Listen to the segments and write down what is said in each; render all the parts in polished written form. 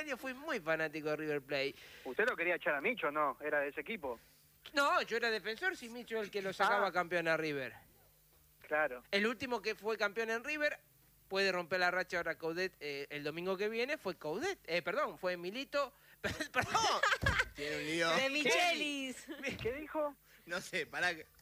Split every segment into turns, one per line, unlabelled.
años fui muy fanático de River Plate.
¿Usted lo quería echar a Micho o no? ¿Era de ese equipo?
No, yo era defensor, si Micho el que lo sacaba campeón a River.
Claro.
El último que fue campeón en River, puede romper la racha ahora Coudet el domingo que viene, fue Coudet. Fue Milito. Perdón.
Tiene un lío.
De Michelis.
¿Qué dijo?
No sé, pará que...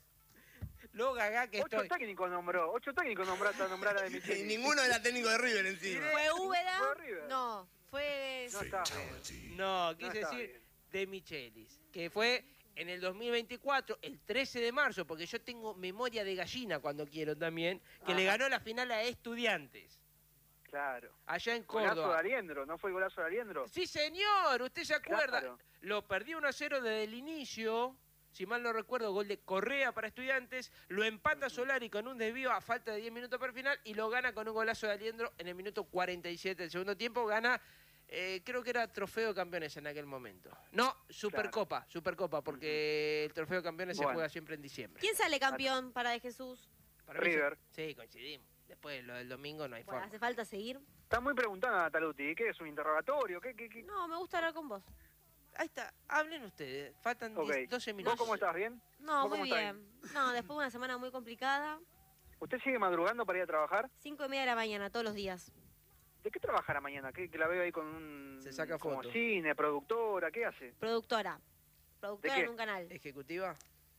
Lo gaga que
8
estoy.
técnicos nombró. 8 técnicos nombró hasta nombrar a de Michelis.
Y ninguno era técnico de River encima.
¿Fue Úbeda?
¿Fue River?
No, fue...
No está bien.
No,
No
quise
está
decir
bien.
de Michelis, que fue en el 2024, el 13 de marzo, porque yo tengo memoria de gallina cuando quiero también, que le ganó la final a Estudiantes,
Claro.
allá en
Golazo de
Córdoba.
Aliendro, ¿no fue golazo de Aliendro?
Sí, señor, usted se acuerda.
Claro.
Lo perdió 1-0 desde el inicio, si mal no recuerdo, gol de Correa para Estudiantes, lo empata Solari con un desvío a falta de 10 minutos para el final y lo gana con un golazo de Aliendro en el minuto 47 del segundo tiempo, gana... creo que era trofeo de campeones en aquel momento. No, Supercopa, porque el trofeo de campeones se juega siempre en diciembre.
¿Quién sale campeón para De Jesús?
Para mí
River.
sí, coincidimos. Después lo del domingo no hay
Bueno,
forma.
hace falta seguir.
Está muy preguntada Nataluti. ¿Qué es un interrogatorio? ¿Qué?
No, me gusta hablar con vos.
Ahí está, hablen ustedes. Faltan
Ok.
12
¿Vos
minutos.
cómo estás? ¿Bien?
No,
¿Vos
muy
cómo estás?
bien. No, después de una semana muy complicada.
¿Usted sigue madrugando para ir a trabajar?
5:30 de la mañana, todos los días.
¿De qué trabajará mañana? Que la veo ahí con un...
Se saca
como
foto.
cine, productora, ¿qué hace?
Productora. Productora
¿De qué?
en un canal.
¿Ejecutiva?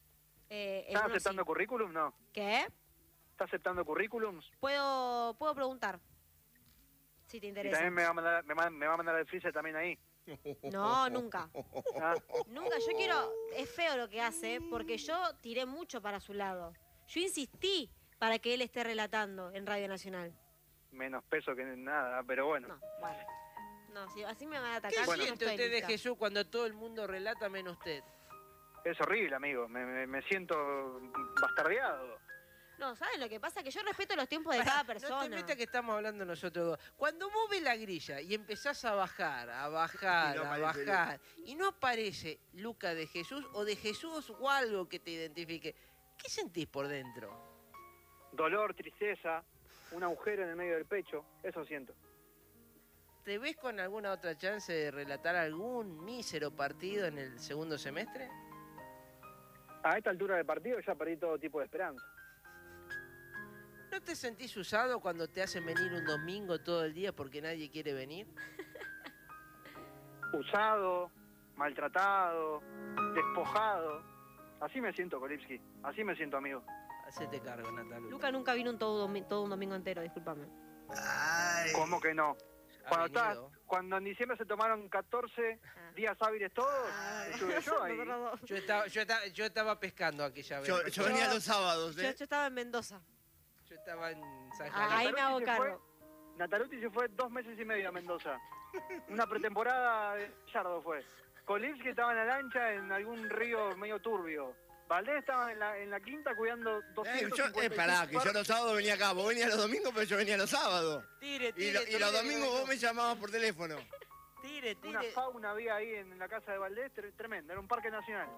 En
¿Está
uno
aceptando
sí.
currículum? No.
¿Qué?
¿Está aceptando currículums?
Puedo preguntar. Si te
Y
interesa.
también me va a mandar el freezer también ahí.
No, nunca.
Ah,
Nunca. Yo quiero... Es feo lo que hace, porque yo tiré mucho para su lado. Yo insistí para que él esté relatando en Radio Nacional.
menos peso que nada, pero bueno.
No, bueno. No, si así me van a
¿Qué
atacar, yo no
siente
estoy
usted de
lista.
Jesús cuando todo el mundo relata menos usted?
Es horrible, amigo. Me siento bastardeado.
No, ¿saben lo que pasa? Que yo respeto los tiempos de cada persona.
No te metas que estamos hablando nosotros dos. Cuando vos ves la grilla y empezás a bajar,
Y no aparece
y no aparece Luca de Jesús o de Jesús o algo que te identifique, ¿qué sentís por dentro?
Dolor, tristeza, un agujero en el medio del pecho. Eso siento.
¿Te ves con alguna otra chance de relatar algún mísero partido en el segundo semestre?
A esta altura del partido ya perdí todo tipo de esperanza.
¿No te sentís usado cuando te hacen venir un domingo todo el día porque nadie quiere venir?
Usado, maltratado, despojado. Así me siento, Kolipsky. Así me siento, amigo.
Hacete cargo, Natalia.
Luca nunca vino todo un domingo entero, discúlpame.
Ay.
¿Cómo que no?
Ha venido.
Cuando en diciembre se tomaron 14 días hábiles todos, estuve yo ahí.
Yo estaba pescando aquella vez.
Yo venía los sábados,
Yo estaba en Mendoza.
Yo estaba en San
Ah,
Javier.
ahí me hago
se
cargo.
Nataluti se fue 2 meses y medio a Mendoza. Una pretemporada de Yardo fue. Kolipsky estaba en la lancha en algún río medio turbio. Valdés estaba en la quinta cuidando 250.
Pará, que yo los sábados venía acá. Vos venías los domingos, pero yo venía los sábados.
Tire,
Y los domingos vos me llamabas por teléfono.
Tire.
Una fauna había ahí en la casa de Valdés tremenda, era un parque nacional.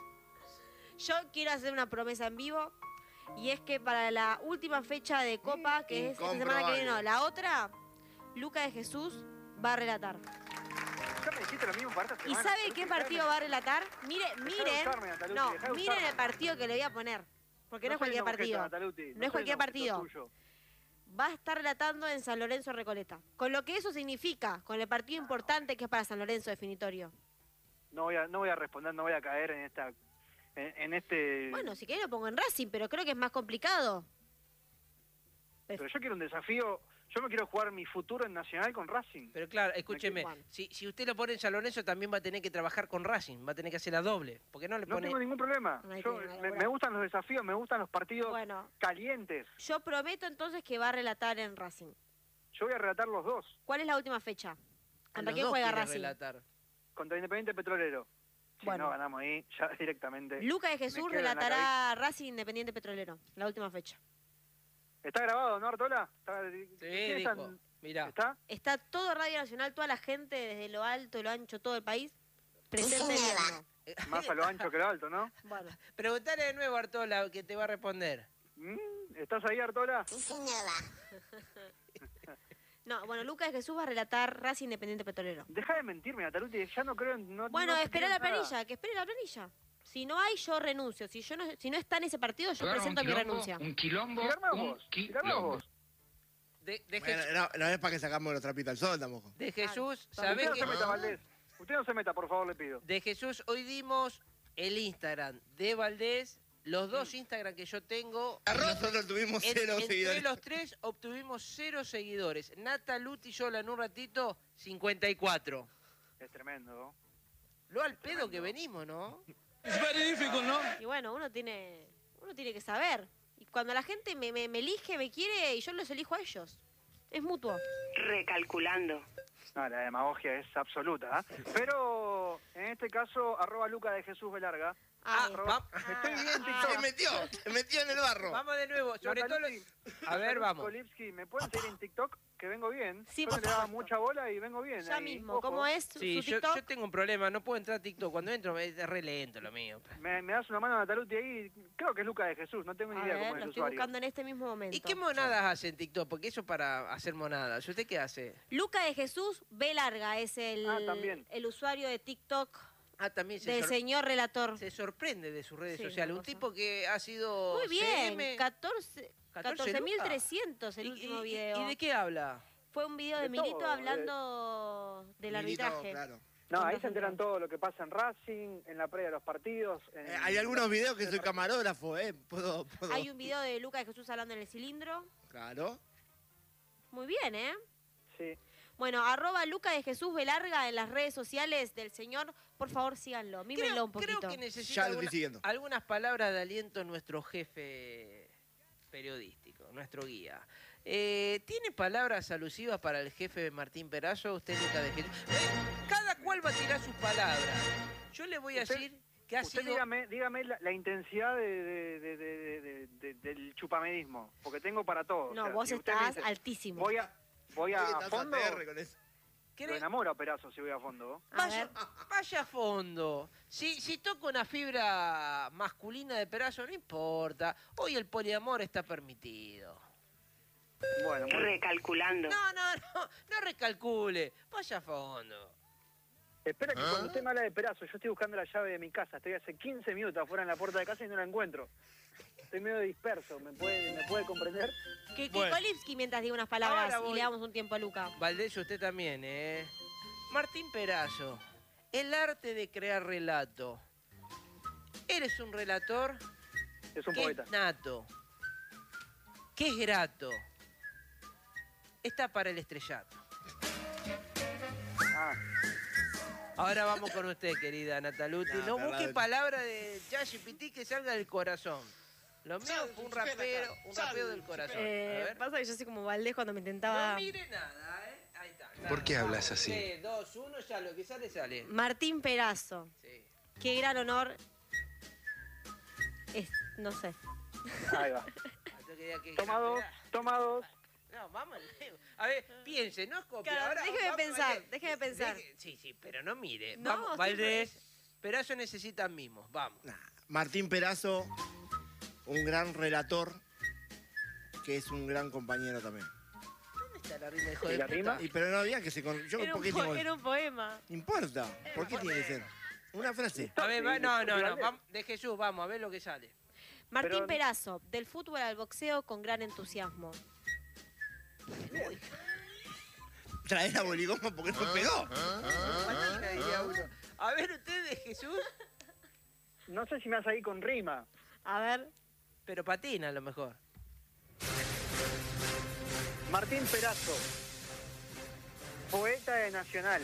Yo quiero hacer una promesa en vivo. Y es que para la última fecha de Copa, que es esta semana que viene, no, la otra, Luca de Jesús va a relatar.
Ya me dijiste lo mismo para esta
¿Y
semana.
sabe qué partido va a relatar? Miren,
usarme, Nataluti,
no,
dejá de
miren
usarme.
el partido que le voy a poner. Porque no es
soy
cualquier
un objeto,
partido.
Nataluti,
No es
soy
cualquier
un objeto
partido.
tuyo.
Va a estar relatando en San Lorenzo Recoleta. Con lo que eso significa, con el partido importante que es para San Lorenzo definitorio.
No voy a responder, no voy a caer en este...
Bueno, si querés lo pongo en Racing, pero creo que es más complicado.
Pero yo quiero un desafío, yo me quiero jugar mi futuro en Nacional con Racing.
Pero claro, escúcheme,
Bueno.
si usted lo pone en San Lorenzo también va a tener que trabajar con Racing, va a tener que hacer la doble, porque no le
No
pone...
tengo ningún problema.
No hay
Yo,
problema,
me,
bueno.
me gustan los desafíos, me gustan los partidos
Bueno.
calientes.
Yo prometo entonces que va a relatar en Racing.
Yo voy a relatar los dos
¿Cuál es la última fecha?
A
¿Contra
los
quién
dos
juega
quiere
Racing?
relatar.
contra Independiente Petrolero. Si
Bueno.
no ganamos ahí, ya directamente.
Luca de Jesús
me quedo en la
relatará Racing Independiente Petrolero, la última fecha.
¿Está grabado, no, Artola?
Sí, dijo. Mirá.
¿Está?
Está todo Radio Nacional, toda la gente desde lo alto, lo ancho, todo el país, presente viendo.
Más a lo ancho que lo alto, ¿no?
Bueno,
Preguntale de nuevo a Artola que te va a responder.
¿Estás ahí, Artola?
No, bueno, Lucas de Jesús va a relatar Racing Independiente Petrolero.
Deja de mentirme, Nataluti, ya no creo en...
Bueno,
no
espera
creo
la
en nada.
planilla, que espere la planilla. Si no hay, yo renuncio. Si no está en ese partido, yo presento mi renuncia.
Un quilombo,
Tirarme a
un
vos, tirarme a
quilombo.
vos.
De
Bueno, no es para que sacamos los trapitos al sol tampoco.
Jesús,
Usted
¿sabés
no
que
se meta, Valdés. Usted no se meta, por favor, le pido.
de Jesús hoy dimos el Instagram de Valdés, los dos Instagram que yo tengo.
Nosotros tuvimos cero
Entre
seguidores.
los tres obtuvimos 0 seguidores. Nataluti y Yola en un ratito, 54.
Es tremendo.
Lo al pedo que venimos, ¿no?
Y bueno, uno tiene que saber. Y cuando la gente me elige, me quiere, y yo los elijo a ellos. Es mutuo.
Recalculando.
No, la demagogia es absoluta, ¿eh? Pero, en este caso, @Luca de Jesús Velarga.
Ay,
Estoy bien, TikTok.
Se metió en el barro.
Vamos de nuevo, sobre todo...
Nataluti,
A ver, vamos.
Kolipsky, ¿me pueden seguir en TikTok? Que vengo bien.
Sí,
Yo
por
no le daba
favor.
mucha bola y vengo bien.
Ya
ahí.
mismo,
Ojo.
¿cómo es
Sí,
su
yo
TikTok?
tengo un problema, no puedo entrar a TikTok. Cuando entro es re lento lo mío.
¿Me das una mano, Nataluti, ahí? Creo que es Luca de Jesús, no tengo ni
A
idea
ver,
cómo es
lo
el
estoy
usuario.
buscando en este mismo momento.
¿Y qué monadas hace en TikTok? Porque eso para hacer monadas. ¿Usted qué hace?
Luca de Jesús B larga es
también.
el usuario de TikTok
Ah, también
del señor relator.
se sorprende de sus redes
Sí,
sociales.
una
Un
cosa.
tipo que ha sido
Muy bien,
CM.
14.300 el último video.
¿Y de qué habla?
Fue un video de
De
Milito
todo,
hablando del
Milito,
arbitraje.
claro.
No, ahí
Entonces,
se enteran todo lo que pasa en Racing, en la previa de los partidos.
Hay algunos videos que soy camarógrafo, ¿eh? Puedo.
Hay un video de Luca de Jesús hablando en el cilindro.
Claro.
Muy bien, ¿eh?
Sí.
Bueno, @Luca de Jesús Velarga en las redes sociales del señor. Por favor, síganlo. Mímenlo un poquito.
Creo que necesita
Ya lo estoy siguiendo.
algunas palabras de aliento nuestro jefe periodístico, nuestro guía. ¿Tiene palabras alusivas para el jefe Martín Perazo? Usted, Luca de Jesús. Cada cual va a tirar sus palabras. Yo le voy a
Usted-
decir que ha
Usted
sido...
dígame la intensidad del chupamedismo, porque tengo para todo.
No,
O sea,
vos
si usted me
estás
dice,
altísimo.
Voy a
Estás
fondo,
ATR con eso.
lo
¿Cree-
enamoro a Perazo si voy a fondo.
A ver.
Vaya a fondo. Si toca una fibra masculina de Perazo, no importa. Hoy el poliamor está permitido.
Bueno, muy bien.
Recalculando.
No recalcule. Vaya a fondo.
Espera que cuando usted me habla de Perazo, yo estoy buscando la llave de mi casa. Estoy hace 15 minutos afuera en la puerta de casa y no la encuentro. Estoy medio disperso, ¿me puede comprender?
Que
Bueno.
Kolipsky mientras diga unas palabras
Ahora voy.
y le damos un tiempo a Luca.
Valdés, usted también, ¿eh? Martín Perazo. El arte de crear relato. Eres un relator
Es un
que
poeta.
es nato. Que es grato. Está para el estrellato.
Ah,
Ahora vamos con usted, querida Nataluti. No
No,
busque
perdón.
palabra de ChatGPT que salga del corazón. Lo mío fue un rapeo del corazón. A ver.
Pasa que yo soy como Valdés cuando me intentaba...
No mire nada, ¿eh? Ahí está.
¿Por qué hablas así?
3, 2, 1, ya lo que sale, sale.
Martín Perazo.
Sí.
Qué gran honor. Es, no sé.
ahí va. Toma dos.
No, vamos. A ver, piense, no es copia.
Claro,
Ahora,
déjeme
vamos,
pensar,
Valdés.
déjeme pensar.
Sí, pero no mire.
No,
Vamos,
sí,
Valdés. Perazo necesita mimos, vamos.
Nah, Martín Perazo, un gran relator, que es un gran compañero también.
¿Dónde está la rima, hijo
¿Y
de
la
puta?
rima?
Y pero no digas que se con. Yo,
Era
¿por
un,
qué tengo-
era un poema.
No importa. ¿Por qué tiene que ser? Una frase.
A ver, no,
Valdés.
vamos, de Jesús, vamos a ver lo que sale.
Martín
Pero-
Perazo, del fútbol al boxeo con gran entusiasmo.
Trae la boligoma porque no pegó.
Patina, diría uno. A ver, usted de Jesús,
No sé si me hace ahí con rima.
A ver.
pero patina a lo mejor.
Martín Perazo, poeta de Nacional.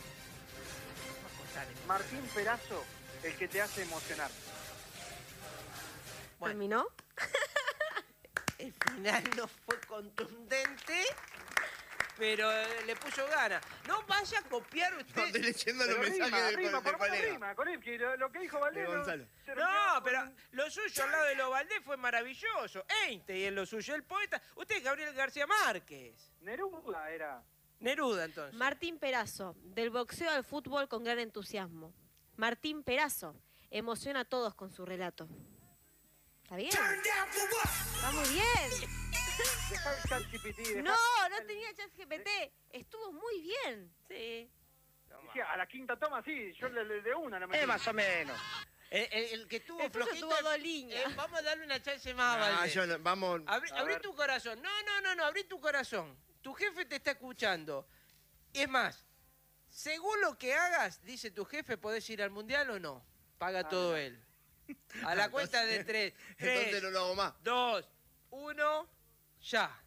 Martín Perazo, el que te hace emocionar.
Bueno.
¿Terminó?
El final no fue contundente, pero le puso ganas. No vaya a copiar
No,
usted.
estoy leyendo los
Pero
mensajes
rima,
del
por lo menos
colega.
rima, Kolipsky, lo que dijo Valdés.
De Gonzalo.
se
No,
rompió
pero
con-
lo suyo al lado de los Valdés fue maravilloso. Einstein es lo suyo, el poeta. Usted es Gabriel García Márquez.
Neruda era.
Neruda, entonces.
Martín Perazo, del boxeo al fútbol con gran entusiasmo. Martín Perazo, emociona a todos con su relato. ¿Está bien? Está muy bien.
Dejá el ChatGPT.
No tenía ChatGPT. Estuvo muy bien.
Sí.
Sí, a la quinta toma, sí. Yo de una no me...
Más o menos.
El que tuvo
El tuyo
flojito...
tuvo 2 líneas.
Vamos a darle una chance más a Valdés.
Vamos.
Abrí tu corazón. No, abrí tu corazón. Tu jefe te está escuchando. Es más, según lo que hagas, dice tu jefe, ¿podés ir al mundial o no? Paga todo él. A la cuenta de 3.
Entonces no lo hago más.
2, 1, ya.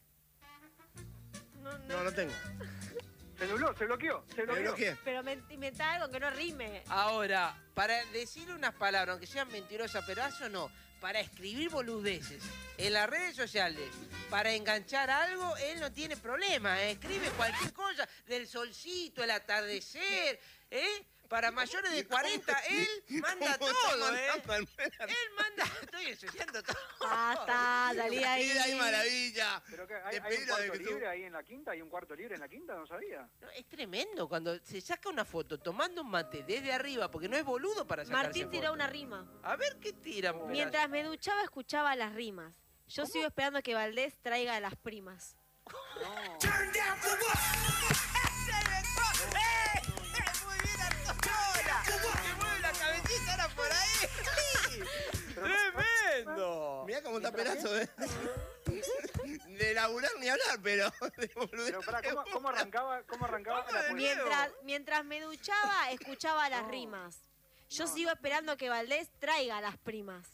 No tengo.
Se nubló, se bloqueó.
¿Me bloqueé?
Pero inventá algo que no rime.
Ahora, para decir unas palabras, aunque sean mentirosas, pero eso no, para escribir boludeces en las redes sociales, para enganchar algo, él no tiene problema, escribe cualquier cosa, del solcito, el atardecer, Para mayores de 40, él manda todo, Él manda, estoy ensuciando todo.
Basta, salí ahí.
¡Ay, maravilla!
¿Pero qué? ¿Hay un cuarto libre ahí en la quinta? ¿Hay un cuarto libre en la quinta? No sabía.
No, es tremendo cuando se saca una foto tomando un mate desde arriba, porque no es boludo para sacarse
Martín tiró
foto.
una rima.
A ver qué tira.
Mientras me duchaba, escuchaba las rimas. Yo sigo esperando que Valdés traiga a las primas.
No.
Muy bien, Artola. Se mueve la cabecita ahora por ahí. ¡Tremendo!
Mirá cómo está Perazo, De laburar ni hablar, pero...
Pero pará, ¿cómo arrancaba la poesía?
Mientras me duchaba, escuchaba las rimas. Yo sigo esperando que Valdés traiga a las primas.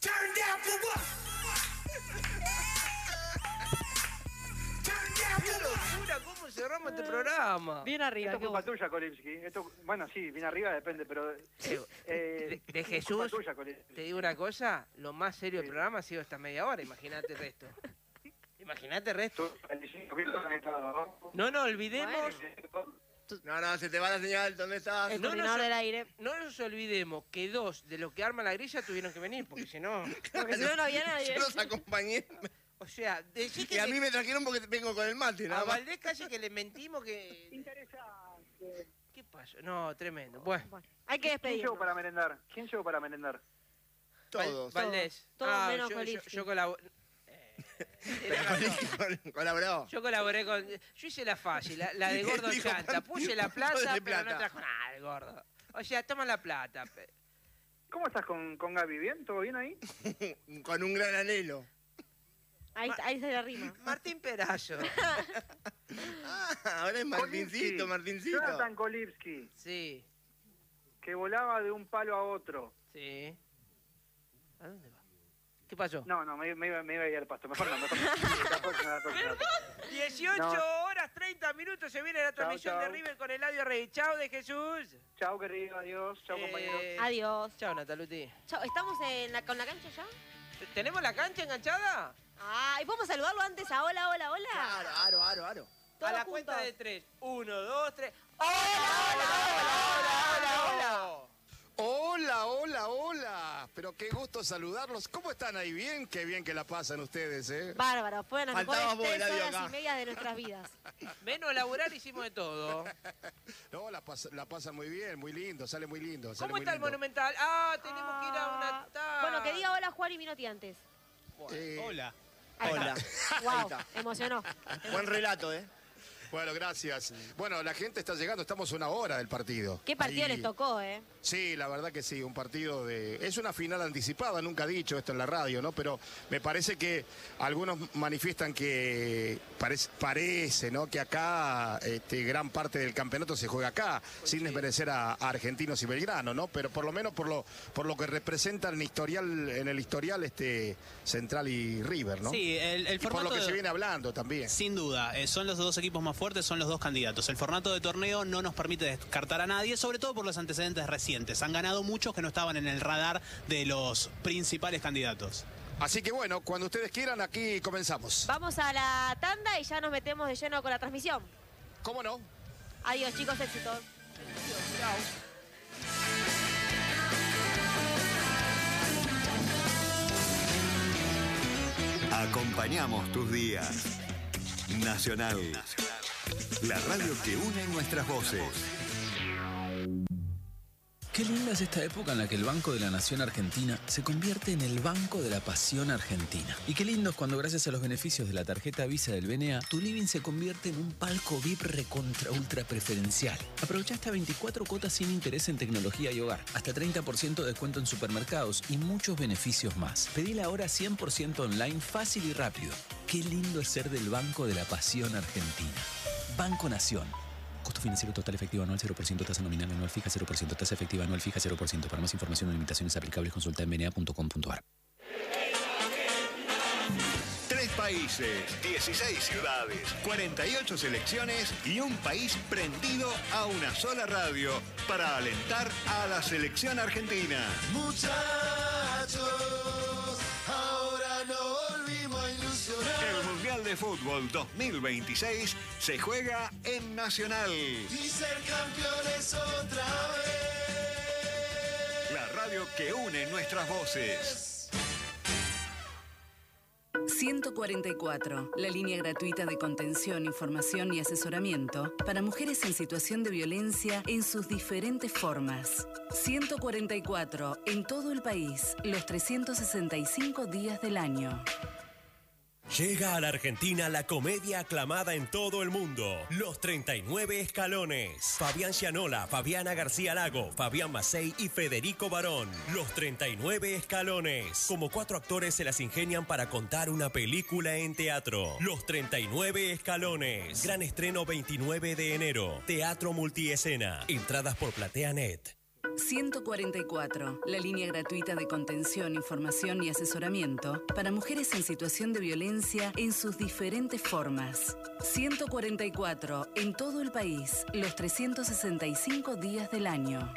¡Qué locura! ¿Cómo cerramos este programa?
Bien arriba.
Esto es culpa tuya, Kolipsky. Bueno, sí, bien arriba depende, pero...
De Jesús,
culpa tuya, Kolipsky.
te digo una cosa, lo más serio del programa ha sido esta media hora, imagínate el resto. Imagínate el resto. No olvidemos...
No, se te va la señal, ¿dónde estás?
El coordinador del aire.
No nos olvidemos que 2 de los que arman la grilla tuvieron que venir, porque si no...
Porque si no, no había nadie.
Yo los acompañé.
O sea, decís que...
Y a mí me trajeron porque vengo con el mate,
A
nada más.
Valdés casi que le mentimos que...
Interesante.
¿Qué pasó? No, tremendo. Bueno,
Hay que
¿Quién llegó
despedirnos.
para merendar? ¿Quién llegó para merendar?
Todos.
Valdés.
Todos menos
yo
Kolipsky.
colaboré.
Colaboró.
Yo colaboré con... Yo hice la fácil, la de gordo
Dijo,
chanta. Puse la
¿cuánto
plata,
de
pero
plata?
no trajo nada el gordo. O sea, toma la plata.
¿Cómo estás con Gaby? ¿Bien? ¿Todo bien ahí?
Con un gran anhelo.
Ahí está la rima.
Martín Perazo.
Ahora es Martincito, Martincito.
Jonathan Kolipsky,
Sí,
que volaba de un palo a otro.
sí. ¿A dónde va? ¿Qué pasó?
No, me iba a ir al pasto. Mejor no. La próxima.
18
No.
horas 30 minutos se viene la transmisión
chau.
de River con Eladio Rey. Chao de Jesús.
Chao, querido. Adiós. Chao, compañeros.
Adiós.
Chao, Nataluti.
Chao, ¿estamos con la cancha ya?
¿Tenemos la cancha enganchada?
¿Y podemos saludarlo antes a hola?
Aro.
A la
Todos
cuenta
juntos.
de 3. 1, 2, 3. ¡Hola!
Hola. Pero qué gusto saludarlos. ¿Cómo están ahí? ¿Bien? Qué bien que la pasan ustedes, ¿eh?
Bárbaro, fueron las
Faltabas
mejores
vos,
3
Eladio,
horas
acá.
y media de nuestras vidas.
Menos laburar hicimos de todo.
No, la pasan muy bien, muy lindo, sale muy lindo.
¿Cómo está el Monumental? Tenemos que ir a una...
Bueno, que diga hola Juan y Minotti antes.
Hola.
Ahí
Hola.
está.
Ahí
Wow,
está.
emocionó.
Buen relato,
Bueno, gracias. Bueno, la gente está llegando, estamos a una hora del partido.
¿Qué partido
Ahí-
les tocó,
Sí, la verdad que sí, un partido de... Es una final anticipada, nunca he dicho esto en la radio, ¿no? Pero me parece que algunos manifiestan que parece, ¿no? Que acá gran parte del campeonato se juega acá, sin desmerecer a Argentinos y Belgrano, ¿no? Pero por lo menos por lo que representan en el historial Central y River, ¿no?
Sí, el
Y por
formato
lo que se viene hablando también.
Sin duda, son los dos equipos más fuertes, son los dos candidatos. El formato de torneo no nos permite descartar a nadie, sobre todo por los antecedentes recientes. Han ganado muchos que no estaban en el radar de los principales candidatos.
Así que bueno, cuando ustedes quieran, aquí comenzamos.
Vamos a la tanda y ya nos metemos de lleno con la transmisión.
¿Cómo no?
Adiós, chicos, éxitos.
Acompañamos tus días. Nacional. La radio que une nuestras voces.
Qué linda es esta época en la que el Banco de la Nación Argentina se convierte en el Banco de la Pasión Argentina. Y qué lindo es cuando gracias a los beneficios de la tarjeta Visa del BNA, tu living se convierte en un palco VIP recontra ultra preferencial. Aprovecha hasta 24 cuotas sin interés en tecnología y hogar, hasta 30% de descuento en supermercados y muchos beneficios más. Pedila ahora 100% online, fácil y rápido. Qué lindo es ser del Banco de la Pasión Argentina. Banco Nación. Costo financiero total efectivo anual 0%, tasa nominal anual fija 0%, tasa efectiva anual fija 0%. Para más información o limitaciones aplicables consulta en bna.com.ar.
3 países, 16 ciudades, 48 selecciones y un país prendido a una sola radio para alentar a la selección argentina.
Muchachos, ahora nos volvimos a ilusionar.
El Mundial de Fútbol 2026 se juega en Nacional.
Y ser campeones otra vez.
La radio que une nuestras voces.
144, la línea gratuita de contención, información y asesoramiento para mujeres en situación de violencia en sus diferentes formas. 144, en todo el país, los 365 días del año.
Llega a la Argentina la comedia aclamada en todo el mundo, Los 39 Escalones. Fabián Gianola, Fabiana García Lago, Fabián Macei y Federico Barón. Los 39 Escalones. Como 4 actores se las ingenian para contar una película en teatro. Los 39 Escalones. Gran estreno 29 de enero. Teatro Multiescena. Entradas por PlateaNet.
144, la línea gratuita de contención, información y asesoramiento para mujeres en situación de violencia en sus diferentes formas. 144, en todo el país, los 365 días del año.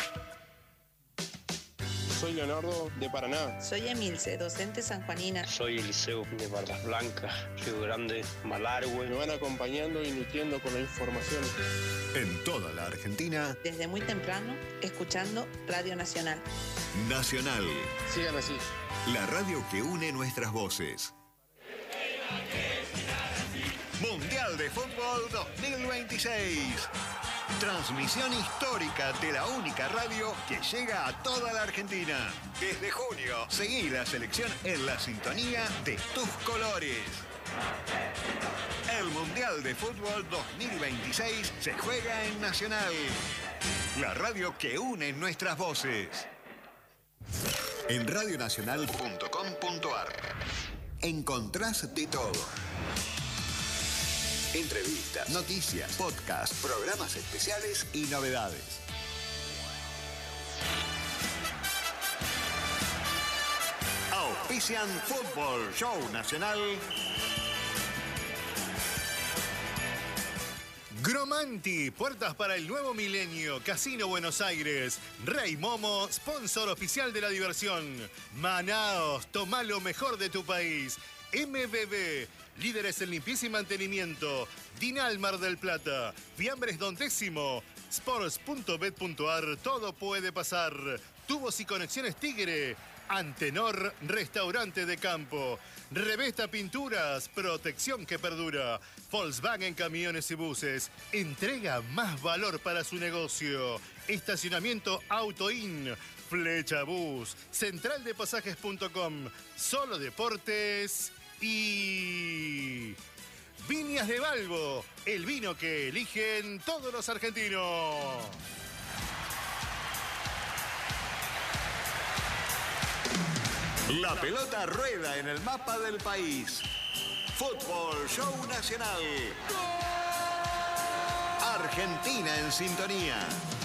Soy Leonardo, de Paraná.
Soy Emilce, docente sanjuanina.
Soy Eliseo, de Barras Blancas, Río Grande, Malargüe.
Me van acompañando y nutriendo con la información.
En toda la Argentina.
Desde muy temprano, escuchando Radio Nacional.
Nacional.
Sigan así.
La radio que une nuestras voces. Mundial de Fútbol 2026. Transmisión histórica de la única radio que llega a toda la Argentina. Desde junio, seguí la selección en la sintonía de tus colores. El Mundial de Fútbol 2026 se juega en Nacional. La radio que une nuestras voces. En radionacional.com.ar encontrás de todo. Entrevistas, noticias, podcasts, programas especiales y novedades. Auspician Fútbol Show Nacional.
Gromanti, puertas para el nuevo milenio, Casino Buenos Aires. Rey Momo, sponsor oficial de la diversión. Manaos, toma lo mejor de tu país. MBB, líderes en limpieza y mantenimiento. Dinal Mar del Plata, Fiambres Don Décimo, Sports.bet.ar, todo puede pasar. Tubos y conexiones Tigre. Antenor, restaurante de campo. Revesta Pinturas, protección que perdura. Volkswagen Camiones y Buses, entrega más valor para su negocio. Estacionamiento Autoin, Flecha Bus, centraldepasajes.com, Solo Deportes y Viñas de Balbo, el vino que eligen todos los argentinos.
La pelota rueda en el mapa del país. Fútbol Show Nacional. Argentina en sintonía.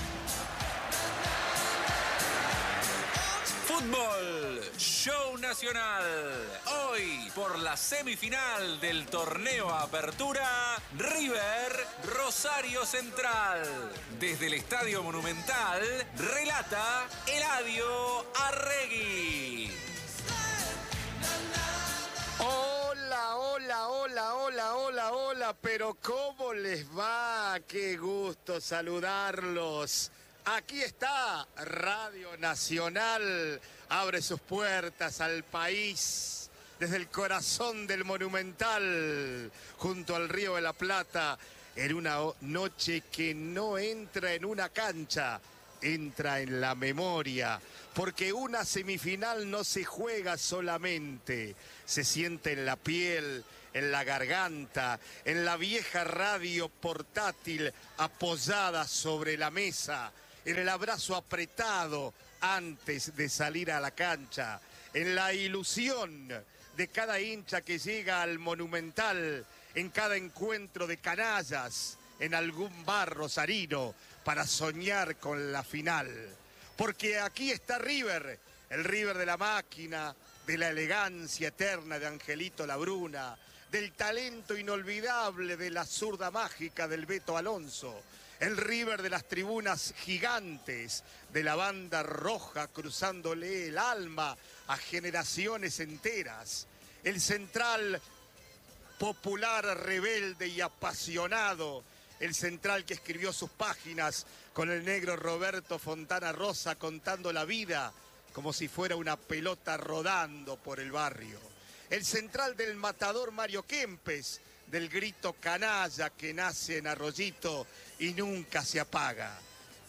Fútbol Show Nacional. Hoy, por la semifinal del torneo Apertura, River Rosario Central. Desde el Estadio Monumental, relata Eladio Arregui.
Hola, hola, hola, hola, hola, hola, pero ¿cómo les va? Qué gusto saludarlos. Aquí está Radio Nacional, abre sus puertas al país desde el corazón del Monumental, junto al Río de la Plata, en una noche que no entra en una cancha, entra en la memoria, porque una semifinal no se juega solamente, se siente en la piel, en la garganta, en la vieja radio portátil apoyada sobre la mesa, en el abrazo apretado antes de salir a la cancha, en la ilusión de cada hincha que llega al Monumental, en cada encuentro de canallas, en algún bar rosarino, para soñar con la final. Porque aquí está River, el River de la máquina, de la elegancia eterna de Angelito Labruna, del talento inolvidable de la zurda mágica del Beto Alonso, el River de las tribunas gigantes, de la banda roja cruzándole el alma a generaciones enteras, el central popular, rebelde y apasionado, el central que escribió sus páginas con el negro Roberto Fontana Rosa contando la vida como si fuera una pelota rodando por el barrio. El central del matador Mario Kempes, del grito canalla que nace en Arroyito y nunca se apaga.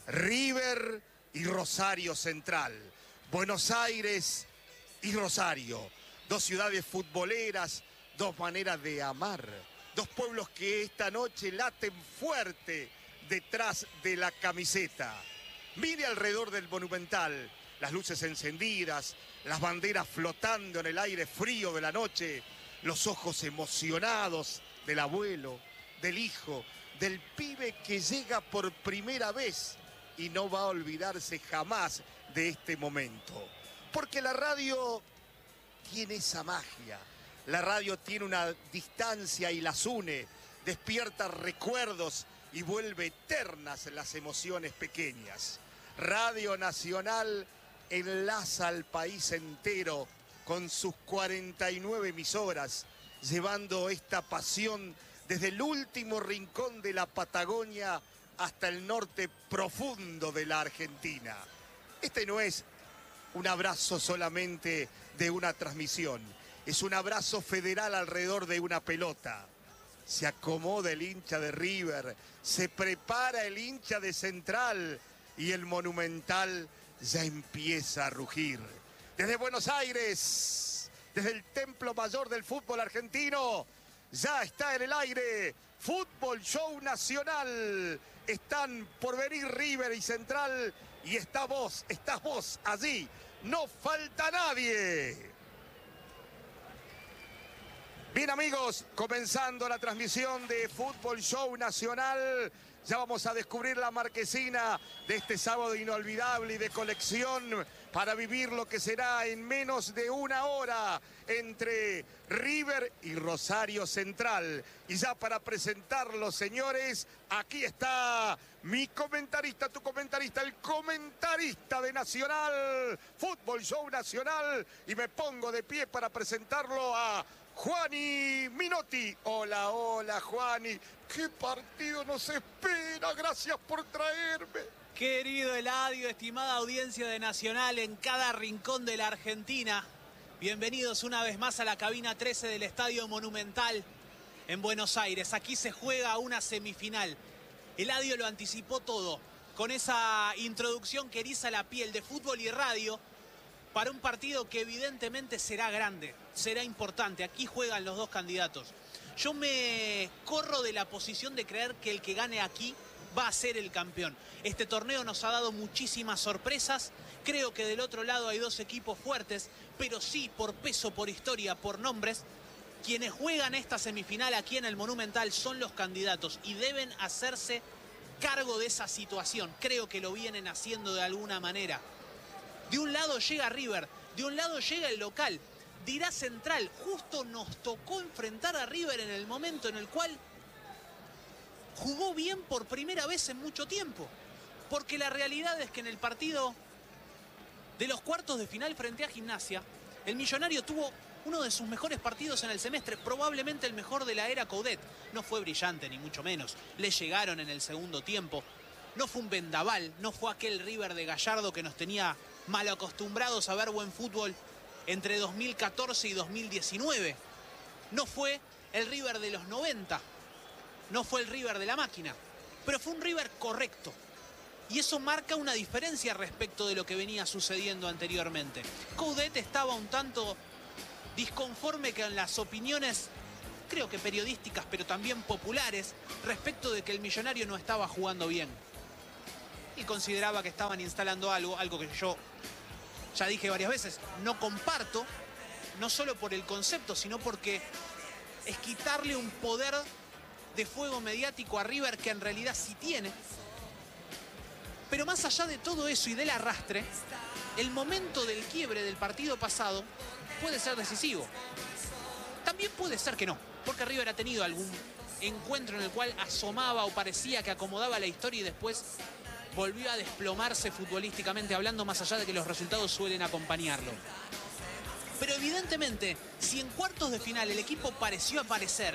River y Rosario Central, Buenos Aires y Rosario, dos ciudades futboleras, dos maneras de amar, dos pueblos que esta noche laten fuerte detrás de la camiseta. Mire alrededor del Monumental, las luces encendidas, las banderas flotando en el aire frío de la noche, los ojos emocionados del abuelo, del hijo, del pibe que llega por primera vez y no va a olvidarse jamás de este momento. Porque la radio tiene esa magia. La radio tiene una distancia y las une, despierta recuerdos y vuelve eternas las emociones pequeñas. Radio Nacional enlaza al país entero con sus 49 emisoras, llevando esta pasión desde el último rincón de la Patagonia hasta el norte profundo de la Argentina. Este no es un abrazo solamente de una transmisión, es un abrazo federal alrededor de una pelota. Se acomoda el hincha de River, se prepara el hincha de Central y el Monumental ya empieza a rugir. Desde Buenos Aires, desde el templo mayor del fútbol argentino, ya está en el aire Fútbol Show Nacional. Están por venir River y Central y estás vos allí. No falta nadie. Bien amigos, comenzando la transmisión de Fútbol Show Nacional. Ya vamos a descubrir la marquesina de este sábado inolvidable y de colección para vivir lo que será en menos de una hora entre River y Rosario Central. Y ya para presentarlos, señores, aquí está mi comentarista, tu comentarista, el comentarista de Nacional, Fútbol Show Nacional. Y me pongo de pie para presentarlo a Juani Minotti. Hola, hola, Juani. ¿Qué partido nos espera? Gracias por traerme.
Querido Eladio, estimada audiencia de Nacional en cada rincón de la Argentina, bienvenidos una vez más a la cabina 13 del Estadio Monumental en Buenos Aires. Aquí se juega una semifinal. Eladio lo anticipó todo con esa introducción que eriza la piel de fútbol y radio para un partido que evidentemente será grande, será importante. Aquí juegan los dos candidatos. Yo me corro de la posición de creer que el que gane aquí va a ser el campeón. Este torneo nos ha dado muchísimas sorpresas. Creo que del otro lado hay dos equipos fuertes, pero sí por peso, por historia, por nombres. Quienes juegan esta semifinal aquí en el Monumental son los candidatos y deben hacerse cargo de esa situación. Creo que lo vienen haciendo de alguna manera. De un lado llega River, de un lado llega el local. Dirá Central, justo nos tocó enfrentar a River en el momento en el cual jugó bien por primera vez en mucho tiempo. Porque la realidad es que en el partido de los cuartos de final frente a Gimnasia, el Millonario tuvo uno de sus mejores partidos en el semestre, probablemente el mejor de la era Coudet. No fue brillante, ni mucho menos. Le llegaron en el segundo tiempo. No fue un vendaval, no fue aquel River de Gallardo que nos tenía mal acostumbrados a ver buen fútbol entre 2014 y 2019. No fue el River de los 90. No fue el River de la máquina. Pero fue un River correcto. Y eso marca una diferencia respecto de lo que venía sucediendo anteriormente. Coudet estaba un tanto disconforme con las opiniones, creo que periodísticas, pero también populares, respecto de que el Millonario no estaba jugando bien. Y consideraba que estaban instalando algo que yo ya dije varias veces, no comparto, no solo por el concepto, sino porque es quitarle un poder de fuego mediático a River que en realidad sí tiene. Pero más allá de todo eso y del arrastre, el momento del quiebre del partido pasado puede ser decisivo. También puede ser que no, porque River ha tenido algún encuentro en el cual asomaba o parecía que acomodaba la historia y después volvió a desplomarse futbolísticamente hablando, más allá de que los resultados suelen acompañarlo. Pero evidentemente, si en cuartos de final el equipo pareció aparecer,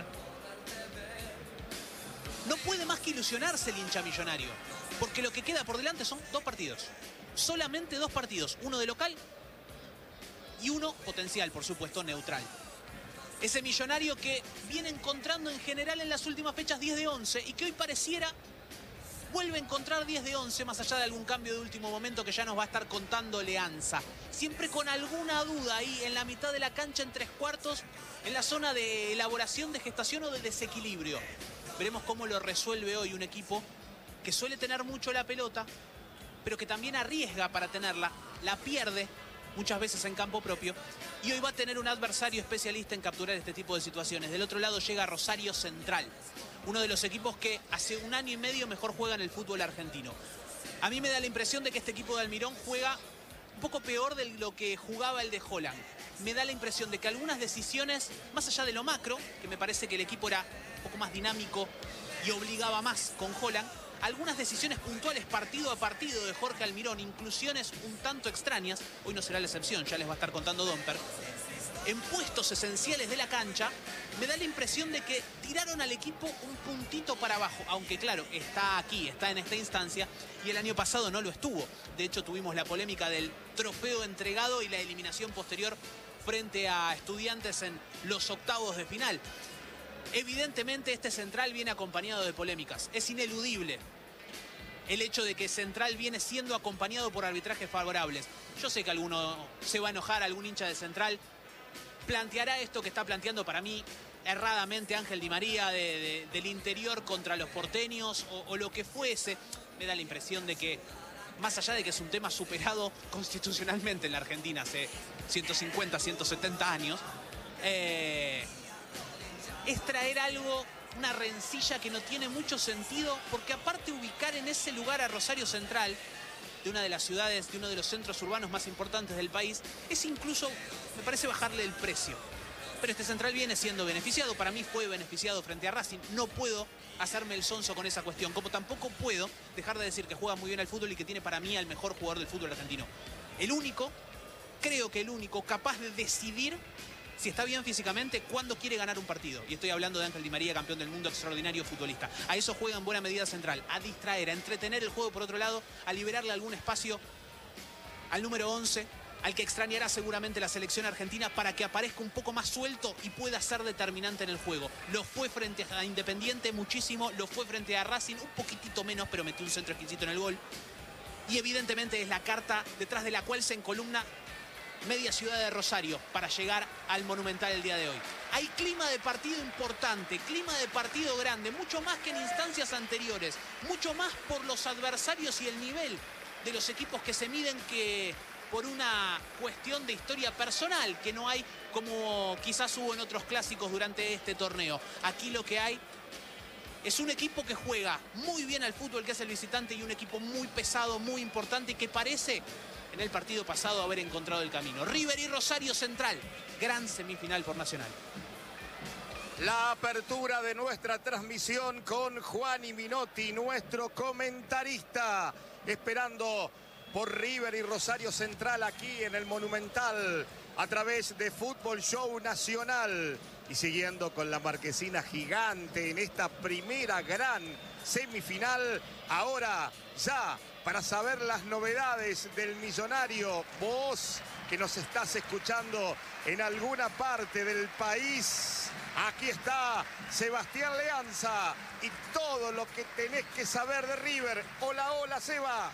no puede más que ilusionarse el hincha millonario. Porque lo que queda por delante son 2 partidos. Solamente 2 partidos. Uno de local y uno potencial, por supuesto, neutral. Ese Millonario que viene encontrando en general en las últimas fechas 10 de 11 y que hoy pareciera vuelve a encontrar 10 de 11 más allá de algún cambio de último momento que ya nos va a estar contando Leanza. Siempre con alguna duda ahí en la mitad de la cancha en 3/4, en la zona de elaboración, de gestación o de desequilibrio. Veremos cómo lo resuelve hoy un equipo que suele tener mucho la pelota, pero que también arriesga para tenerla, la pierde muchas veces en campo propio, y hoy va a tener un adversario especialista en capturar este tipo de situaciones. Del otro lado llega Rosario Central, uno de los equipos que hace 1 año y medio mejor juega en el fútbol argentino. A mí me da la impresión de que este equipo de Almirón juega un poco peor de lo que jugaba el de Holland. Me da la impresión de que algunas decisiones, más allá de lo macro, que me parece que el equipo era un poco más dinámico y obligaba más con Holland, algunas decisiones puntuales partido a partido de Jorge Almirón, inclusiones un tanto extrañas, hoy no será la excepción, ya les va a estar contando Domper, en puestos esenciales de la cancha, me da la impresión de que tiraron al equipo un puntito para abajo, aunque claro, está aquí, está en esta instancia, y el año pasado no lo estuvo. De hecho, tuvimos la polémica del trofeo entregado y la eliminación posterior frente a Estudiantes en los octavos de final. Evidentemente este Central viene acompañado de polémicas, es ineludible el hecho de que Central viene siendo acompañado por arbitrajes favorables. Yo sé que alguno se va a enojar, algún hincha de Central planteará esto que está planteando para mí erradamente Ángel Di María del interior contra los porteños o lo que fuese. Me da la impresión de que, más allá de que es un tema superado constitucionalmente en la Argentina hace 150, 170 años, es traer algo, una rencilla que no tiene mucho sentido, porque aparte ubicar en ese lugar a Rosario Central, de una de las ciudades, de uno de los centros urbanos más importantes del país, es incluso, me parece, bajarle el precio. Pero este Central viene siendo beneficiado, para mí fue beneficiado frente a Racing, no puedo hacerme el sonso con esa cuestión, como tampoco puedo dejar de decir que juega muy bien al fútbol y que tiene para mí al mejor jugador del fútbol argentino. El único, creo que el único capaz de decidir si está bien físicamente, cuándo quiere ganar un partido. Y estoy hablando de Ángel Di María, campeón del mundo, extraordinario futbolista. A eso juega en buena medida Central, a distraer, a entretener el juego por otro lado, a liberarle algún espacio al número 11, al que extrañará seguramente la selección argentina para que aparezca un poco más suelto y pueda ser determinante en el juego. Lo fue frente a Independiente muchísimo, lo fue frente a Racing un poquitito menos, pero metió un centro exquisito en el gol. Y evidentemente es la carta detrás de la cual se encolumna media ciudad de Rosario para llegar al Monumental el día de hoy. Hay clima de partido importante, clima de partido grande, mucho más que en instancias anteriores, mucho más por los adversarios y el nivel de los equipos que se miden que por una cuestión de historia personal que no hay como quizás hubo en otros clásicos durante este torneo. Aquí lo que hay es un equipo que juega muy bien al fútbol, que es el visitante, y un equipo muy pesado, muy importante, y que parece en el partido pasado haber encontrado el camino. River y Rosario Central, gran semifinal por Nacional.
La apertura de nuestra transmisión con Juan y Minotti, nuestro comentarista, esperando por River y Rosario Central aquí en el Monumental a través de Fútbol Show Nacional, y siguiendo con la marquesina gigante en esta primera gran semifinal. Ahora ya para saber las novedades del Millonario, vos que nos estás escuchando en alguna parte del país, Aquí está Sebastián Leanza y todo lo que tenés que saber de River. Hola, hola, Seba.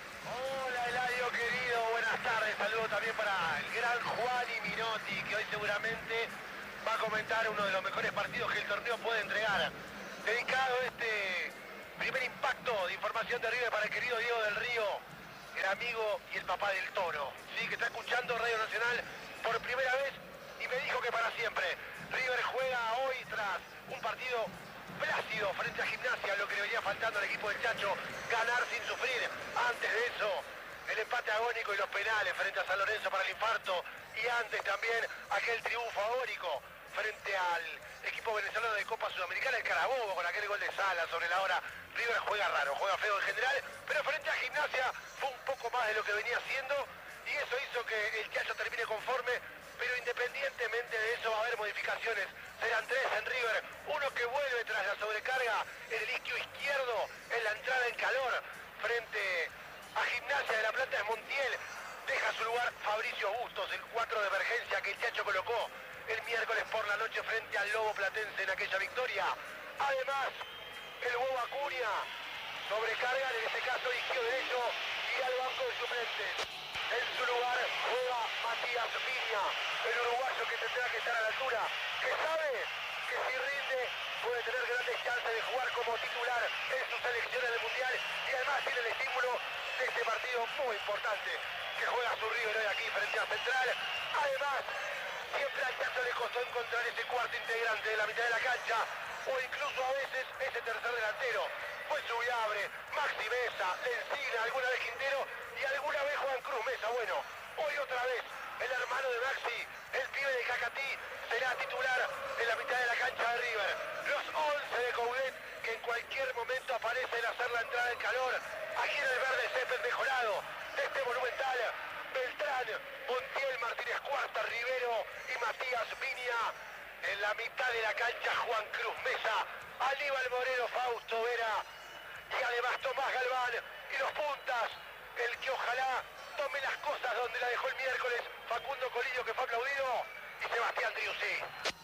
Hola, Eladio querido, buenas tardes. Saludos también para el gran Juani Minotti, que hoy seguramente va a comentar uno de los mejores partidos que el torneo puede entregar. Dedicado este primer impacto de información de River para el querido Diego del Río, el amigo y el papá del Toro, sí, que está escuchando Radio Nacional por primera vez y me dijo que para siempre. River juega hoy tras un partido plácido frente a Gimnasia, lo que le venía faltando al equipo del Chacho, ganar sin sufrir. Antes de eso, el empate agónico y los penales frente a San Lorenzo para el infarto, y antes también aquel triunfo agónico frente al equipo venezolano de Copa Sudamericana, el Carabobo, con aquel gol de Sala sobre la hora. River juega raro, juega feo en general, pero frente a Gimnasia fue un poco más de lo que venía haciendo, y eso hizo que el Chacho termine conforme. Pero independientemente de eso va a haber modificaciones. Serán 3 en River. Uno que vuelve tras la sobrecarga en el isquio izquierdo en la entrada en calor frente a Gimnasia de La Plata es Montiel. Deja su lugar Fabricio Bustos, el 4 de emergencia que el Chacho colocó el miércoles por la noche frente al Lobo Platense en aquella victoria. Además, el Bobo Acuña sobrecarga, en este caso isquio derecho, y al banco de suplentes. En su lugar juega Matías Viña, el uruguayo que tendrá que estar a la altura, que sabe que si rinde puede tener grandes chances de jugar como titular en sus selecciones del Mundial, y además tiene el estímulo de este partido muy importante que juega su River hoy aquí frente a Central. Además, siempre al Chacho le costó encontrar ese cuarto integrante de la mitad de la cancha, o incluso a veces ese tercer delantero. Fue Subiabre, Maxi Mesa, Lencina, alguna vez Quintero y alguna vez Juan Cruz Mesa. Bueno, hoy otra vez el hermano de Maxi, el pibe de Cacatí, será titular en la mitad de la cancha de River. Los 11 de Coudet, que en cualquier momento aparecen a hacer la entrada en calor aquí en el verde césped mejorado de este Monumental. Beltrán, Montiel, Martínez Cuarta, Rivero y Matías Viña. En la mitad de la cancha Juan Cruz Mesa, Aníbal Moreno, Fausto Vera y además Tomás Galván. Y los puntas, el que ojalá tome las cosas donde la dejó el miércoles, Facundo Colillo, que fue aplaudido, y Sebastián Driussi.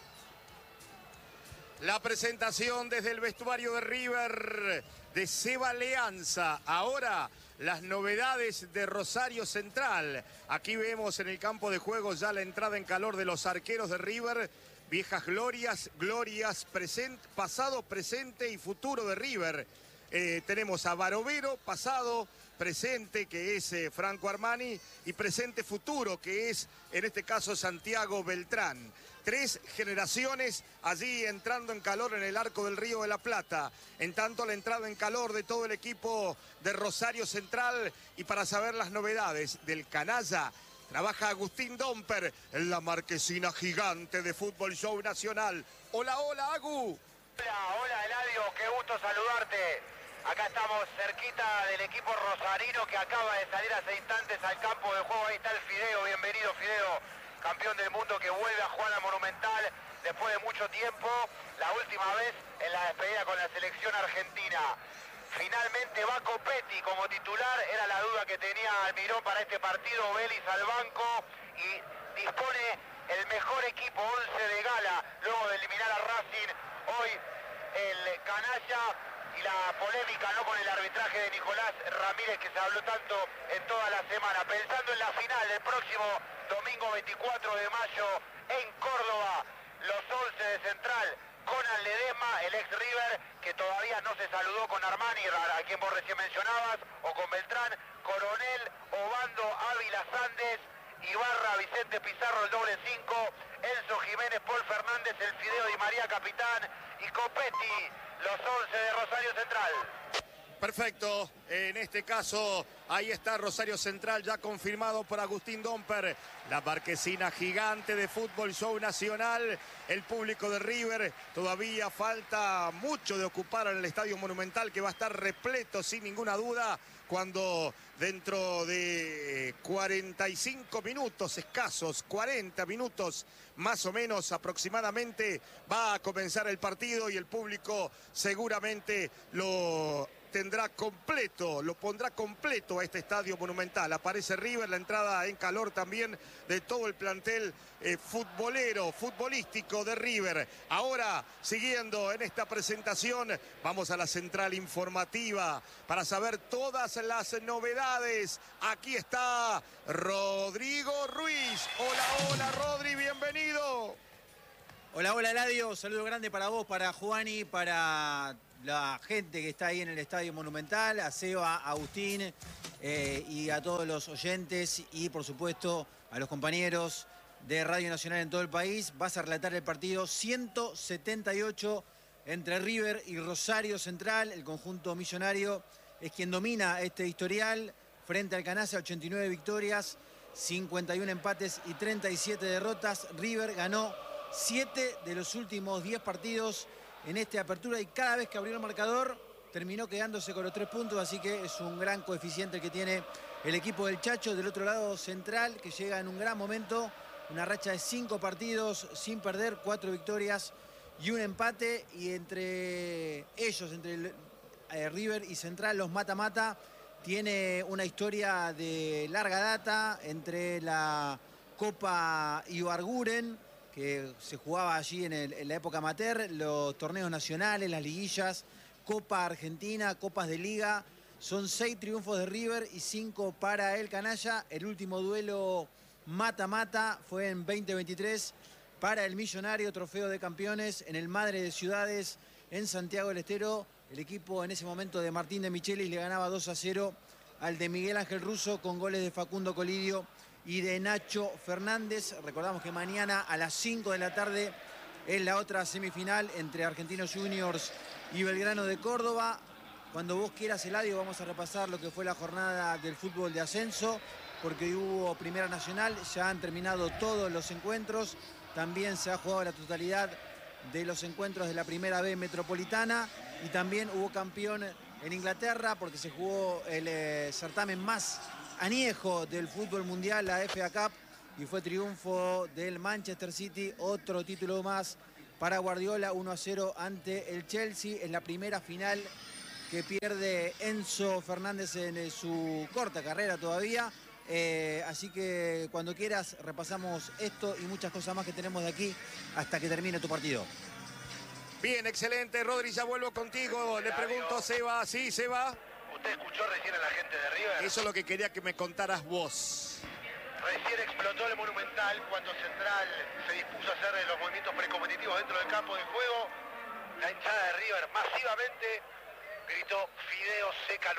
La presentación desde el vestuario de River de Seba Leanza. Ahora las novedades de Rosario Central. Aquí vemos en el campo de juego ya la entrada en calor de los arqueros de River. Viejas glorias, pasado, presente y futuro de River. Tenemos a Barovero, pasado, presente, que es Franco Armani, y presente futuro, que es, en este caso, Santiago Beltrán. 3 generaciones allí entrando en calor en el arco del Río de la Plata. En tanto, la entrada en calor de todo el equipo de Rosario Central. Y para saber las novedades del canalla, trabaja Agustín Domper en la marquesina gigante de Fútbol Show Nacional. Hola, hola, Agu.
Hola, Eladio, qué gusto saludarte. Acá estamos cerquita del equipo rosarino que acaba de salir hace instantes al campo de juego. Ahí está el Fideo, bienvenido Fideo, campeón del mundo que vuelve a jugar a Monumental después de mucho tiempo, la última vez en la despedida con la selección argentina. Finalmente va Copetti como titular, era la duda que tenía Almirón para este partido. Vélez al banco y dispone el mejor equipo, 11 de gala, luego de eliminar a Racing. Hoy el canalla y la polémica, ¿no?, con el arbitraje de Nicolás Ramírez, que se habló tanto en toda la semana. Pensando en la final del próximo domingo 24 de mayo en Córdoba, los 11 de Central, Conan Ledesma, el ex River, que todavía no se saludó con Armani, a quien vos recién mencionabas, o con Beltrán, Coronel, Obando, Ávila Sandes, Ibarra, Vicente Pizarro, el doble 5, Enzo Jiménez, Paul Fernández, el Fideo Di María, capitán, y Copetti, los 11 de Rosario Central.
Perfecto, en este caso ahí está Rosario Central ya confirmado por Agustín Domper, la marquesina gigante de Fútbol Show Nacional. El público de River, todavía falta mucho de ocupar en el Estadio Monumental, que va a estar repleto sin ninguna duda cuando dentro de 45 minutos escasos, 40 minutos más o menos aproximadamente, va a comenzar el partido y el público seguramente lo tendrá completo, lo pondrá completo a este estadio monumental. Aparece River, la entrada en calor también de todo el plantel futbolístico de River. Ahora, siguiendo en esta presentación, vamos a la central informativa para saber todas las novedades. Aquí está Rodrigo Ruiz. Hola, hola, Rodri, bienvenido.
Hola, hola, Eladio. Saludo grande para vos, para Juani, para la gente que está ahí en el Estadio Monumental, a Seba, a Agustín y a todos los oyentes y, por supuesto, a los compañeros de Radio Nacional en todo el país. Vas a relatar el partido 178 entre River y Rosario Central. El conjunto millonario es quien domina este historial frente al Canalla, 89 victorias, 51 empates y 37 derrotas. River ganó 7 de los últimos 10 partidos en esta apertura y cada vez que abrió el marcador terminó quedándose con los 3 puntos, así que es un gran coeficiente el que tiene el equipo del Chacho. Del otro lado, Central, que llega en un gran momento, una racha de 5 partidos sin perder, 4 victorias y un empate, y entre ellos, entre River y Central, los mata-mata, tiene una historia de larga data entre la Copa Ibarguren, que se jugaba allí en la época amateur, los torneos nacionales, las liguillas, Copa Argentina, Copas de Liga. Son 6 triunfos de River y 5 para el Canalla. El último duelo mata-mata fue en 2023 para el Millonario, trofeo de campeones en el Madre de Ciudades en Santiago del Estero. El equipo en ese momento de Martín de Michelis le ganaba 2-0 al de Miguel Ángel Russo con goles de Facundo Colidio y de Nacho Fernández. Recordamos que mañana a las 5 de la tarde es la otra semifinal entre Argentinos Juniors y Belgrano de Córdoba. Cuando vos quieras, Eladio, vamos a repasar lo que fue la jornada del fútbol de ascenso, porque hoy hubo Primera Nacional, ya han terminado todos los encuentros. También se ha jugado la totalidad de los encuentros de la Primera B Metropolitana y también hubo campeón en Inglaterra porque se jugó el certamen más añejo del fútbol mundial, la FA Cup, y fue triunfo del Manchester City, otro título más para Guardiola, 1-0 ante el Chelsea. Es la primera final que pierde Enzo Fernández en su corta carrera todavía. Así que cuando quieras repasamos esto y muchas cosas más que tenemos de aquí hasta que termine tu partido.
Bien, excelente, Rodri, ya vuelvo contigo. Le pregunto a Seba. Sí, Seba.
¿Usted escuchó recién a la gente de River?
Eso es lo que quería que me contaras vos.
Recién explotó el Monumental cuando Central se dispuso a hacer los movimientos precompetitivos dentro del campo de juego. La hinchada de River masivamente gritó "Fideo seca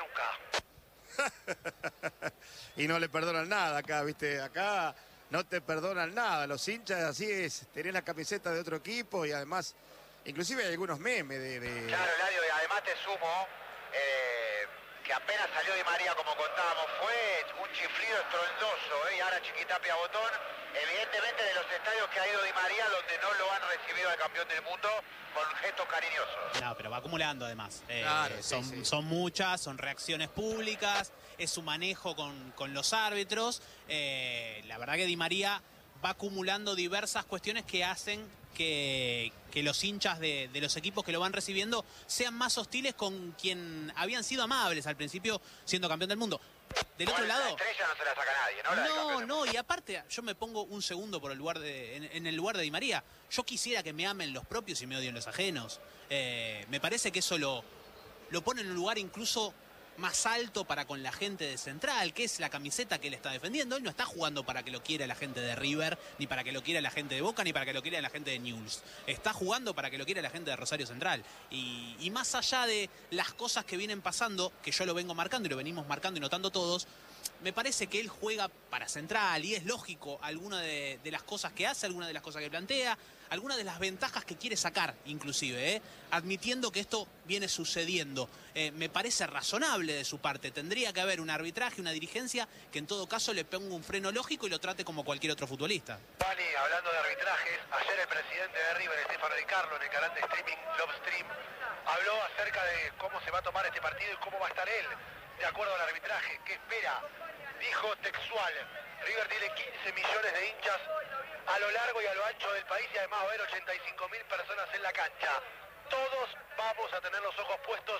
Luca".
Y no le perdonan nada acá, ¿viste? Acá no te perdonan nada. Los hinchas, así es, tenés la camiseta de otro equipo y además, inclusive hay algunos memes de...
Claro, Eladio, y además te sumo que apenas salió Di María, como contábamos, fue un chiflido estruendoso, y ahora Chiquitapia Botón, evidentemente de los estadios que ha ido Di María, donde no lo han recibido al campeón del mundo con gestos cariñosos.
No, pero va acumulando además.
Claro,
son muchas, son reacciones públicas, es su manejo con los árbitros. La verdad que Di María va acumulando diversas cuestiones que hacen que los hinchas de los equipos que lo van recibiendo sean más hostiles con quien habían sido amables al principio siendo campeón del mundo. Del otro lado...
La estrella no se la saca nadie, ¿no?
No, y aparte, yo me pongo un segundo por el lugar en el lugar de Di María. Yo quisiera que me amen los propios y me odien los ajenos. Me parece que eso lo pone en un lugar incluso más alto para con la gente de Central, que es la camiseta que él está defendiendo. Él no está jugando para que lo quiera la gente de River, ni para que lo quiera la gente de Boca, ni para que lo quiera la gente de Newell's. Está jugando para que lo quiera la gente de Rosario Central. Y más allá de las cosas que vienen pasando, que yo lo vengo marcando y lo venimos marcando y notando todos, me parece que él juega para Central y es lógico alguna de las cosas que hace, alguna de las cosas que plantea, algunas de las ventajas que quiere sacar, inclusive, admitiendo que esto viene sucediendo. Me parece razonable de su parte. Tendría que haber un arbitraje, una dirigencia que en todo caso le ponga un freno lógico y lo trate como cualquier otro futbolista.
Pani, hablando de arbitrajes, ayer el presidente de River, Stefano Di Carlo, en el canal de streaming Lovestream, habló acerca de cómo se va a tomar este partido y cómo va a estar él, de acuerdo al arbitraje. ¿Qué espera? Dijo textual: River tiene 15 millones de hinchas a lo largo y a lo ancho del país y además va a haber 85.000 personas en la cancha. Todos vamos a tener los ojos puestos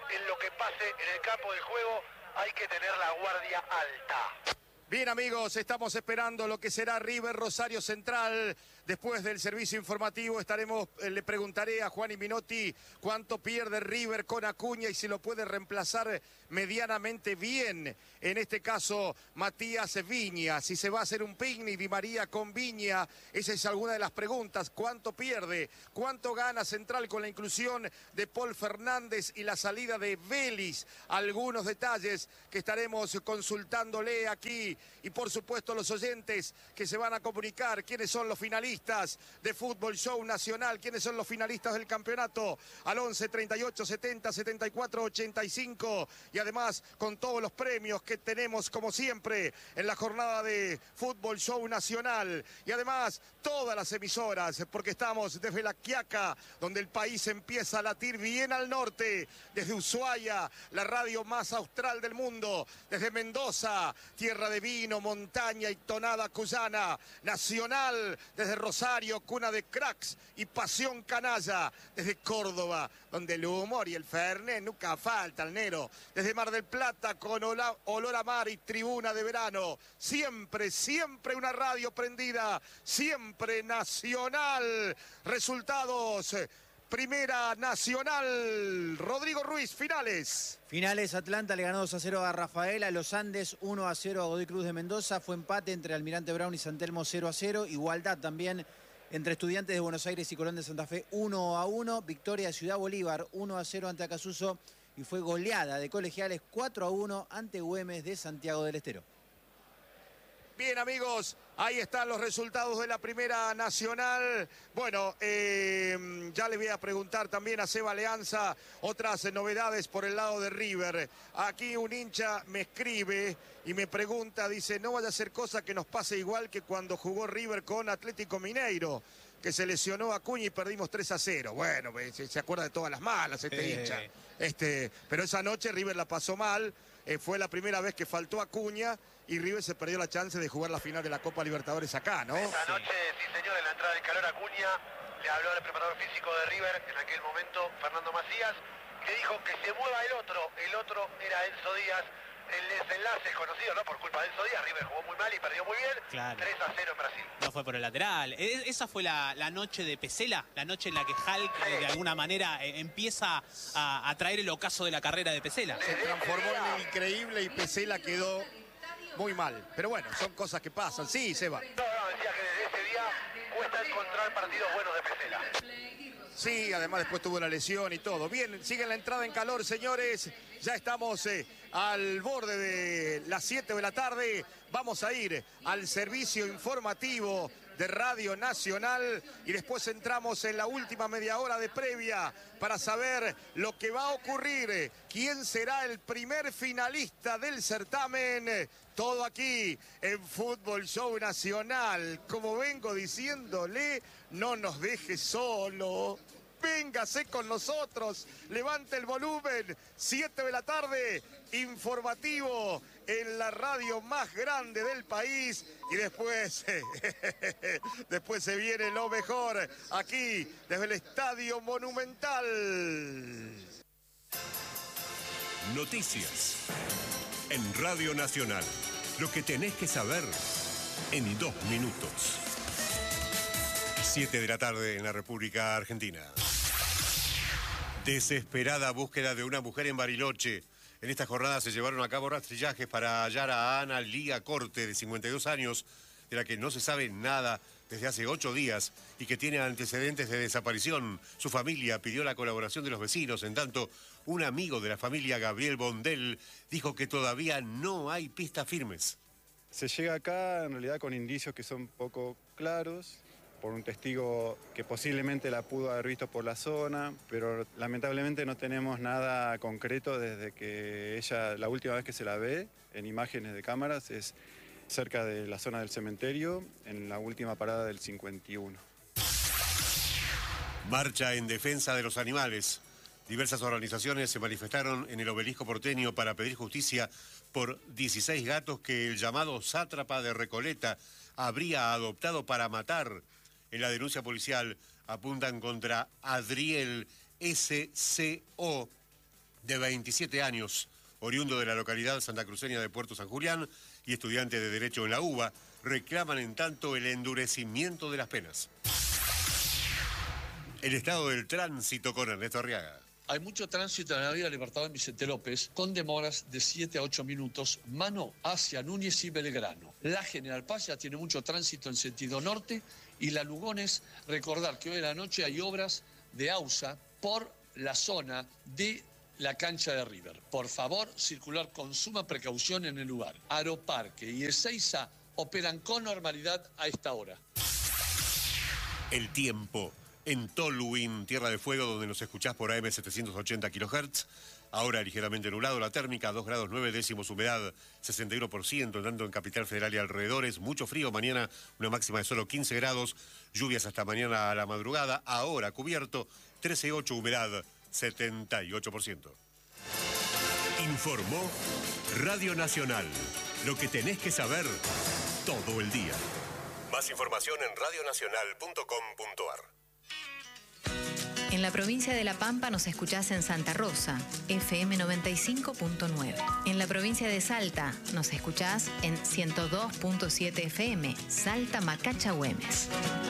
en lo que pase en el campo de juego. Hay que tener la guardia alta.
Bien, amigos, estamos esperando lo que será River Rosario Central. Después del servicio informativo le preguntaré a Juan y Minotti cuánto pierde River con Acuña y si lo puede reemplazar medianamente bien. En este caso, Matías Viña. Si se va a hacer un picnic Di María con Viña, esa es alguna de las preguntas. ¿Cuánto pierde? ¿Cuánto gana Central con la inclusión de Paul Fernández y la salida de Vélez? Algunos detalles que estaremos consultándole aquí. Y por supuesto los oyentes que se van a comunicar. ¿Quiénes son los finalistas de Fútbol Show Nacional? ¿Quiénes son los finalistas del campeonato? Al 11 38 70 74 85. Y además con todos los premios que tenemos como siempre en la jornada de Fútbol Show Nacional. Y además todas las emisoras, porque estamos desde La Quiaca, donde el país empieza a latir bien al norte. Desde Ushuaia, la radio más austral del mundo. Desde Mendoza, tierra de vino, montaña y tonada cuyana. Nacional, desde Rosario, cuna de cracks y pasión canalla. Desde Córdoba, donde el humor y el fernet nunca faltan, Nero. Desde Mar del Plata, con olor a mar y tribuna de verano. Siempre, siempre una radio prendida. Siempre nacional. Resultados. Primera Nacional, Rodrigo Ruiz, finales.
Finales, Atlanta le ganó 2-0 a Rafaela, Los Andes 1-0 a Godoy Cruz de Mendoza, fue empate entre Almirante Brown y San Telmo 0-0, igualdad también entre Estudiantes de Buenos Aires y Colón de Santa Fe 1-1, victoria de Ciudad Bolívar 1-0 ante Acasuso y fue goleada de Colegiales 4-1 ante Güemes de Santiago del Estero.
Bien, amigos, ahí están los resultados de la Primera Nacional. Bueno, ya le voy a preguntar también a Seba Leanza otras novedades por el lado de River. Aquí un hincha me escribe y me pregunta, dice, no vaya a ser cosa que nos pase igual que cuando jugó River con Atlético Mineiro, que se lesionó a Acuña y perdimos 3-0. Bueno, se acuerda de todas las malas hincha. Pero esa noche River la pasó mal. Fue la primera vez que faltó Acuña y River se perdió la chance de jugar la final de la Copa Libertadores acá, ¿no?
Esta noche, sí señor, en la entrada de calor Acuña, le habló al preparador físico de River en aquel momento, Fernando Macías, que dijo que se mueva el otro era Enzo Díaz. El desenlace es conocido, ¿no? Por culpa de Enzo Díaz, River jugó muy mal y perdió muy bien, claro. 3-0 en Brasil.
No fue por el lateral. Esa fue la noche de Pesela, la noche en la que Hulk de alguna manera empieza a traer el ocaso de la carrera de Pesela.
Se transformó en increíble y Pesela quedó muy mal. Pero bueno, son cosas que pasan. Sí, Seba.
No, decía que desde ese día cuesta encontrar partidos buenos de Pesela.
Sí, además después tuvo la lesión y todo. Bien, sigue la entrada en calor, señores. Ya estamos al borde de las 7 de la tarde. Vamos a ir al servicio informativo de Radio Nacional y después entramos en la última media hora de previa para saber lo que va a ocurrir. ¿Quién será el primer finalista del certamen? Todo aquí en Fútbol Show Nacional. Como vengo diciéndole, no nos deje solo. Véngase con nosotros, levante el volumen, 7 de la tarde, informativo en la radio más grande del país y después, después se viene lo mejor aquí desde el Estadio Monumental.
Noticias en Radio Nacional, lo que tenés que saber en 2 minutos. 7 de la tarde en la República Argentina. Desesperada búsqueda de una mujer en Bariloche. En esta jornada se llevaron a cabo rastrillajes para hallar a Ana Liga Corte, de 52 años, de la que no se sabe nada desde hace 8 días y que tiene antecedentes de desaparición. Su familia pidió la colaboración de los vecinos. En tanto, un amigo de la familia, Gabriel Bondel, dijo que todavía no hay pistas firmes.
Se llega acá en realidad con indicios que son poco claros, por un testigo que posiblemente la pudo haber visto por la zona, pero lamentablemente no tenemos nada concreto desde que ella, la última vez que se la ve en imágenes de cámaras, es cerca de la zona del cementerio, en la última parada del 51.
Marcha en defensa de los animales. Diversas organizaciones se manifestaron en el obelisco porteño para pedir justicia por 16 gatos que el llamado sátrapa de Recoleta habría adoptado para matar. En la denuncia policial apuntan contra Adriel S.C.O.,
de 27 años, oriundo de la localidad santacruceña de Puerto San Julián y estudiante de Derecho en la UBA, reclaman en tanto el endurecimiento de las penas. El estado del tránsito con Ernesto Arriaga.
Hay mucho tránsito en la avenida Libertador Vicente López, con demoras de 7 a 8 minutos, mano hacia Núñez y Belgrano. La General Paz ya tiene mucho tránsito en sentido norte y la Lugones, recordar que hoy en la noche hay obras de AUSA por la zona de la cancha de River. Por favor, circular con suma precaución en el lugar. Aeroparque y Ezeiza operan con normalidad a esta hora.
El tiempo. En Tolwyn, Tierra de Fuego, donde nos escuchás por AM 780 kHz. Ahora ligeramente nublado, la térmica 2 grados 9 décimos, humedad 61%, tanto en Capital Federal y alrededores. Mucho frío, mañana una máxima de solo 15 grados, lluvias hasta mañana a la madrugada. Ahora cubierto, 13,8, humedad 78%. Informó Radio Nacional. Lo que tenés que saber todo el día. Más información en radionacional.com.ar.
En la provincia de La Pampa nos escuchás en Santa Rosa, FM 95.9. En la provincia de Salta nos escuchás en 102.7 FM, Salta Macacha Güemes.